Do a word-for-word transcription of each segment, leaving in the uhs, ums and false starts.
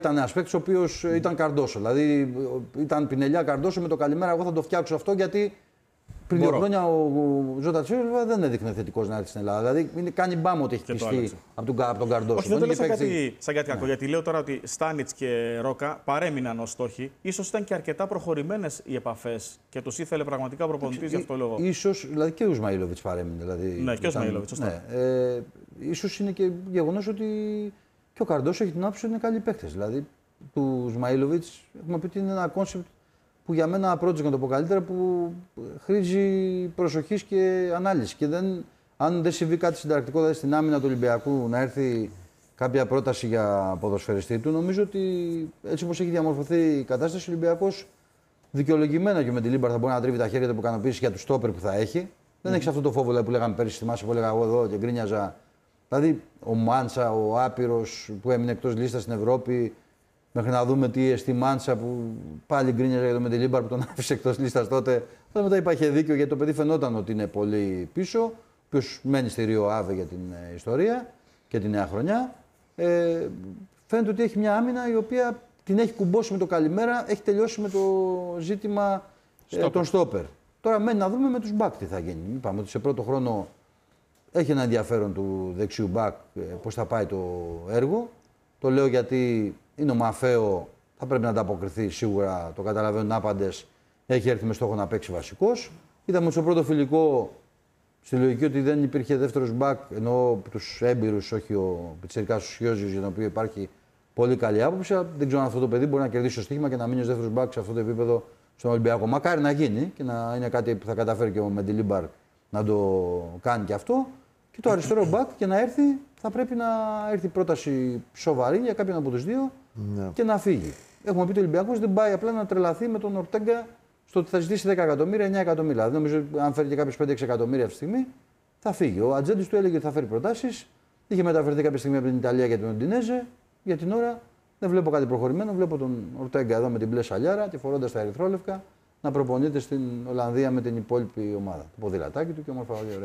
Ήταν ένα παίκτη ο οποίο ήταν Καρντόσο. Δηλαδή ήταν πινελιά Καρντόσο με το καλημέρα. Εγώ θα το φτιάξω αυτό γιατί πριν δύο χρόνια ο Ζώτα Σίλβα δεν έδειχνε θετικό να έρθει στην Ελλάδα. Δηλαδή είναι, κάνει μπάμ ότι έχει πιστεί από τον, από τον Καρντόσο. Όχι, δεν το λέω σαν κάτι, σαν κάτι ναι. κακό. Γιατί λέω τώρα ότι Στάνιτς και Ρόκα παρέμειναν ως στόχοι. Ίσως ήταν και αρκετά προχωρημένες οι επαφές και τους ήθελε πραγματικά ο προπονητής γι' αυτό το λόγο. Ίσως, δηλαδή και ο Ισμαήλοβιτς παρέμεινε. Δηλαδή, ναι, και ο Ισμαήλοβιτς. Ναι, ε, ίσως είναι και γεγονός ότι και ο Καρντόσο έχει την άποψη ότι είναι καλοί παίκτες. Δηλαδή του Ισμαήλοβιτς έχουμε πει ότι είναι ένα κόνσεπτ που για μένα project, να το πω καλύτερα, που χρήζει προσοχής και ανάλυση. Και δεν, αν δεν συμβεί κάτι συνταρακτικό, δηλαδή στην άμυνα του Ολυμπιακού να έρθει κάποια πρόταση για ποδοσφαιριστή του, νομίζω ότι έτσι όπως έχει διαμορφωθεί η κατάσταση, ο Ολυμπιακός δικαιολογημένα και με την Λίμπαρ θα μπορεί να τρίβει τα χέρια του από ικανοποίηση για του στόπερ που θα έχει. Mm. Δεν έχει αυτό το φόβο δηλαδή, που λέγαμε πέρυσι, θυμάσαι που έλεγα εγώ εδώ και γκρίνιαζα. Δηλαδή ο Μάντσα, ο άπειρος που έμεινε εκτός λίστας στην Ευρώπη. Μέχρι να δούμε τι εστί Μάντσα που πάλι γκρίνιαζε για το Μεντιλίμπαρ που τον άφησε εκτός λίστας τότε. Αλλά μετά υπάρχει δίκιο γιατί το παιδί φαινόταν ότι είναι πολύ πίσω. Ο οποίος μένει στη Ρίο Άβε για την ε, ιστορία και τη νέα χρονιά. Ε, φαίνεται ότι έχει μια άμυνα η οποία την έχει κουμπώσει με το καλημέρα, έχει τελειώσει με το ζήτημα ε, των στόπερ. Τώρα μένει να δούμε με τους μπακ τι θα γίνει. Είπαμε ότι σε πρώτο χρόνο έχει ένα ενδιαφέρον του δεξιού μπακ ε, πώς θα πάει το έργο. Το λέω γιατί είναι ο Μαφέο, θα πρέπει να ανταποκριθεί σίγουρα, το καταλαβαίνουν άπαντες. Έχει έρθει με στόχο να παίξει βασικός. Είδαμε στο πρώτο φιλικό στη λογική ότι δεν υπήρχε δεύτερος μπακ, ενώ τους έμπειρους, όχι ο πιτσιρικάς ο Σιώζιος, για τον οποίο υπάρχει πολύ καλή άποψη. Δεν ξέρω αν αυτό το παιδί μπορεί να κερδίσει το στοίχημα και να μείνει ως δεύτερος μπακ σε αυτό το επίπεδο στον Ολυμπιακό. Μακάρι να γίνει και να είναι κάτι που θα καταφέρει και ο Μεντιλίμπαρ να το κάνει και αυτό. Και το αριστερό μπακ και να έρθει, θα πρέπει να έρθει πρόταση σοβαρή για κάποιον από τους δύο ναι. και να φύγει. Έχουμε πει ότι ο Ολυμπιακός δεν πάει απλά να τρελαθεί με τον Ορτέγκα στο ότι θα ζητήσει δέκα εκατομμύρια, εννιά εκατομμύρια. Δηλαδή, νομίζω ότι αν φέρει και κάποιους πέντε έξι εκατομμύρια αυτή τη στιγμή, θα φύγει. Ο ατζέντης του έλεγε ότι θα φέρει προτάσεις. Είχε μεταφερθεί κάποια στιγμή από την Ιταλία για τον Οντινέζε. Για την ώρα δεν βλέπω κάτι προχωρημένο. Βλέπω τον Ορτέγκα εδώ με την μπλε σαλιάρα και φορώντας τα ερυθρόλευκα να προπονείται στην Ολλανδία με την υπόλοιπη ομάδα. Το ποδηλατάκι του και όμορφα, ωραία.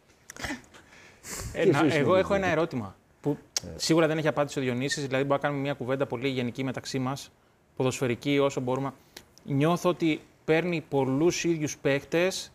Ε, να, εγώ έχω ένα ερώτημα που ε. σίγουρα δεν έχει απάντηση ο Διονύσης, δηλαδή μπορούμε να κάνουμε μια κουβέντα πολύ γενική μεταξύ μας, ποδοσφαιρική όσο μπορούμε. Νιώθω ότι παίρνει πολλούς ίδιους παίκτες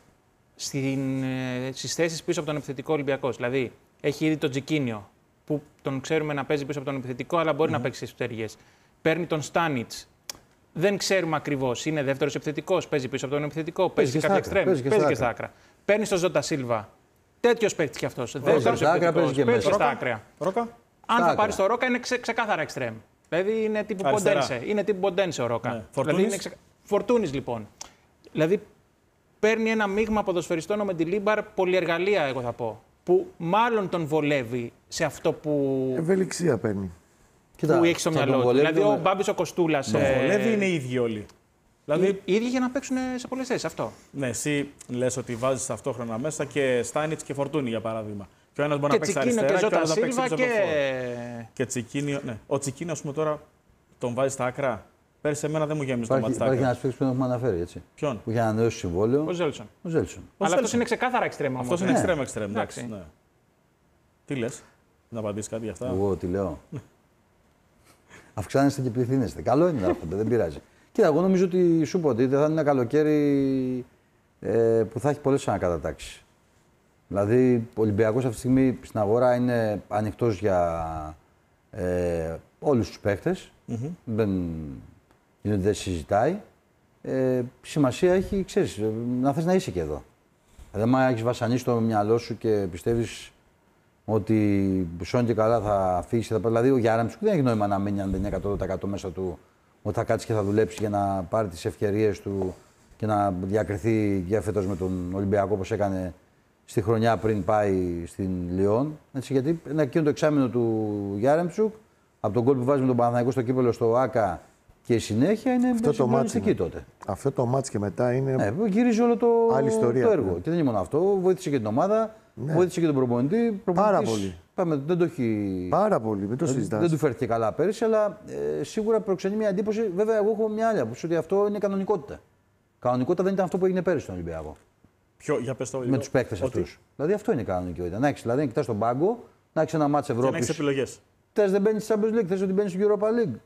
στις θέσεις πίσω από τον επιθετικό Ολυμπιακός. Δηλαδή έχει ήδη τον Τζικίνιο που τον ξέρουμε να παίζει πίσω από τον επιθετικό, αλλά μπορεί mm-hmm. να παίξει στις πτέρυγες. Παίρνει τον Στάνιτς. Δεν ξέρουμε ακριβώς. Είναι δεύτερος επιθετικός, παίζει πίσω από τον επιθετικό, παίζει, παίζει κάποια εξτρέμ, παίζει, παίζει και στα άκρα. Παίρνει τον Ζώτα Σίλβα. Τέτοιος παίκτης κι αυτός. Δεύτερος επιθετικός, παίζει στα άκρα. Ρόκα. Αν θα πάρει το Ρόκα είναι ξε, ξεκάθαρα εξτρέμ. Δηλαδή είναι τύπου Ποντένσε. Είναι τύπου Ποντένσε ο Ρόκα. Ναι. Φορτούνης. Δηλαδή ξε... Φορτούνης λοιπόν. Δηλαδή παίρνει ένα μείγμα ποδοσφαιριστών ο Μεντιλίμπαρ, πολυεργαλεία εγώ θα πω. Που μάλλον τον βολεύει σε αυτό που. Ευελιξία παίρνει. Που έχει στο μυαλό του. Δηλαδή ο Μπάμπης ο Κοστούλας. Τον βολεύει είναι οι ίδιοι όλοι. Δηλαδή, οι ίδιοι για να παίξουν σε πολλές θέσεις αυτό. Ναι, εσύ λες ότι βάζεις ταυτόχρονα μέσα και Στάνιτς και Φορτούνη για παράδειγμα. Και ο ένας μπορεί να παίξει αριστερά και ο άλλος να παίξει πίσω από το φόρ. Και Τσικίνιο, ναι. Ο Τσικίνιο, ας πούμε τώρα, τον βάζει στα άκρα. Πέρυσι εμένα δεν μου γέμισε το μάτι στα άκρα. Υπάρχει ένας παίκτης που έχουμε αναφέρει, έτσι. Ποιον? Που είχε ανανεώσει συμβόλαιο. Ο Ζέλσον. Ο Ζέλσον. Αλλά αυτός είναι ξεκάθαρα εξτρέμ. Αυτός είναι εξτρέμ, εξτρέμ. Εντάξει. Τι λες, να απαντήσεις κάτι για αυτά? Εγώ τι λέω. Αυξάνεστε και πληθύνεστε. Καλό είναι να έρχονται, δεν πειράζει. Κοίτα, εγώ νομίζω ότι σου πω ότι θα είναι ένα καλοκαίρι ε, που θα έχει πολλές ανακατατάξεις. Δηλαδή, ο Ολυμπιακός αυτή τη στιγμή στην αγορά είναι ανοιχτός για ε, όλους τους παίχτες. Mm-hmm. Δεν, είναι, δεν συζητάει. Ε, σημασία έχει, ξέρεις, να θες να είσαι και εδώ. Δηλαδή, αν έχεις βασανίσει το μυαλό σου και πιστεύεις ότι σώνει και καλά θα φύγεις. Θα... Δηλαδή, ο Γιάρεμτσουκ δεν έχει νόημα να μείνει αν δεν είναι εκατό τοις εκατό μέσα του. Ότι θα κάτσει και θα δουλέψει για να πάρει τις ευκαιρίες του και να διακριθεί για φέτος με τον Ολυμπιακό όπως έκανε στη χρονιά πριν πάει στην Λιόν. Έτσι, γιατί είναι εκείνο το εξάμηνο του Γιάρεμτσουκ, από τον γκολ που βάζει με τον Παναθηναϊκό στο κύπελλο στο ΑΚΑ και η συνέχεια είναι συγκλονιστική τότε. Αυτό το μάτς και μετά είναι. Ναι, γυρίζει όλο το, το έργο. Ναι. Και δεν είναι μόνο αυτό, βοήθησε και την ομάδα, ναι. βοήθησε και τον προπονητή. Πάρα πολύ. Πάμε, δεν το έχει... Πάρα πολύ, μην το συζητάς. Δεν του φέρθηκε καλά πέρυσι, αλλά ε, σίγουρα προξενεί μια εντύπωση. Βέβαια, εγώ έχω μια άλλη άποψη ότι αυτό είναι κανονικότητα. Κανονικότητα δεν ήταν αυτό που έγινε πέρυσι στον Ολυμπιακό. Ποιο, για πες το με τους παίκτες αυτούς. Δηλαδή αυτό είναι κανονικότητα. Να έχεις δηλαδή, να κοιτάς τον πάγκο, να έχεις ένα μάτς Ευρώπης. Και να έχεις επιλογές. Θες δεν μπαίνεις στη Champions League, θες ότι μπαίνεις στο Europa League.